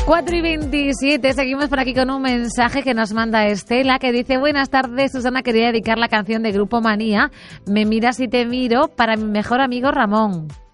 4:27, seguimos por aquí con un mensaje que nos manda Estela, que dice: buenas tardes, Susana, quería dedicar la canción de Grupo Manía, Me miras y te miro, para mi mejor amigo Ramón.